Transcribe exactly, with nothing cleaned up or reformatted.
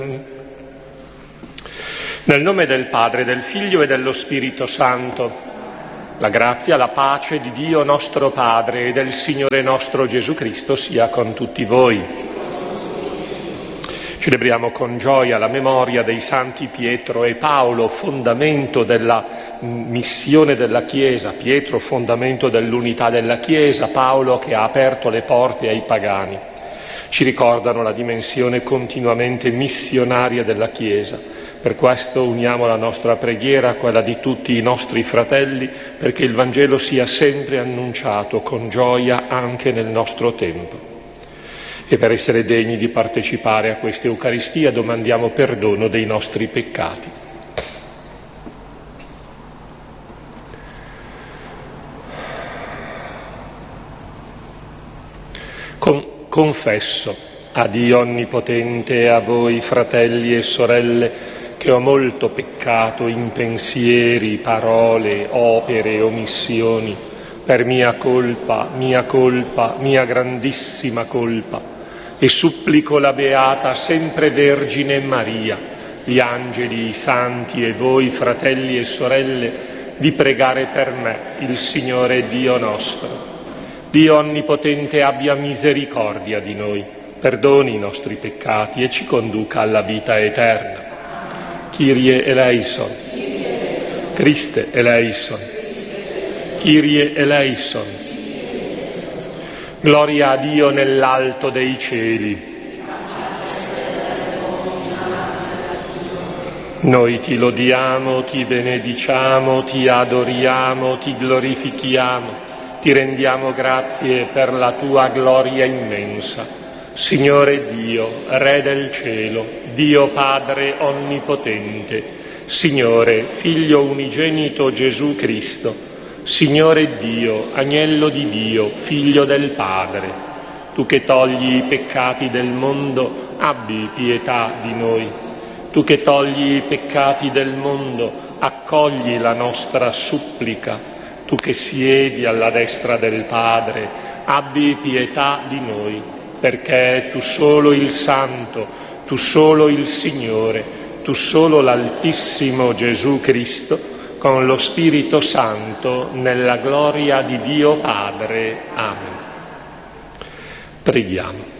Nel nome del Padre, del Figlio e dello Spirito Santo, la grazia, la pace di Dio nostro Padre e del Signore nostro Gesù Cristo sia con tutti voi. Celebriamo con gioia la memoria dei santi Pietro e Paolo, fondamento della missione della Chiesa, Pietro fondamento dell'unità della Chiesa, Paolo che ha aperto le porte ai pagani. Ci ricordano la dimensione continuamente missionaria della Chiesa. Per questo uniamo la nostra preghiera a quella di tutti i nostri fratelli, perché il Vangelo sia sempre annunciato con gioia anche nel nostro tempo. E per essere degni di partecipare a questa Eucaristia domandiamo perdono dei nostri peccati. Con Confesso a Dio Onnipotente e a voi, fratelli e sorelle, che ho molto peccato in pensieri, parole, opere e omissioni, per mia colpa, mia colpa, mia grandissima colpa, e supplico la Beata sempre Vergine Maria, gli angeli, i santi e voi, fratelli e sorelle, di pregare per me, il Signore Dio nostro. Dio Onnipotente abbia misericordia di noi, perdoni i nostri peccati e ci conduca alla vita eterna. Kyrie eleison, Christe eleison, Kyrie eleison. Gloria a Dio nell'alto dei cieli. Noi ti lodiamo, ti benediciamo, ti adoriamo, ti glorifichiamo. Ti rendiamo grazie per la tua gloria immensa. Signore Dio, Re del cielo, Dio Padre Onnipotente, Signore, Figlio unigenito Gesù Cristo, Signore Dio, Agnello di Dio, Figlio del Padre, tu che togli i peccati del mondo, abbi pietà di noi. Tu che togli i peccati del mondo, accogli la nostra supplica. Tu che siedi alla destra del Padre, abbi pietà di noi, perché tu solo il Santo, tu solo il Signore, tu solo l'Altissimo Gesù Cristo, con lo Spirito Santo, nella gloria di Dio Padre. Amen. Preghiamo.